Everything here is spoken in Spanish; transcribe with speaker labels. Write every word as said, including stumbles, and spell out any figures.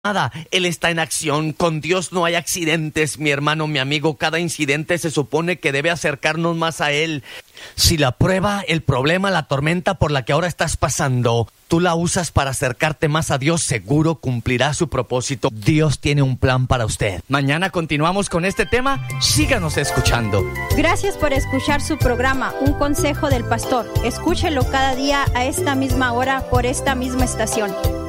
Speaker 1: Nada, Él está en acción. Con Dios no hay accidentes, mi hermano, mi amigo. Cada incidente se supone que debe acercarnos más a Él. Si la prueba, el problema, la tormenta por la que ahora estás pasando, tú la usas para acercarte más a Dios, seguro cumplirá su propósito. Dios tiene un plan para usted. Mañana continuamos con este tema. Síganos escuchando.
Speaker 2: Gracias por escuchar su programa, Un Consejo del Pastor. Escúchelo cada día a esta misma hora por esta misma estación.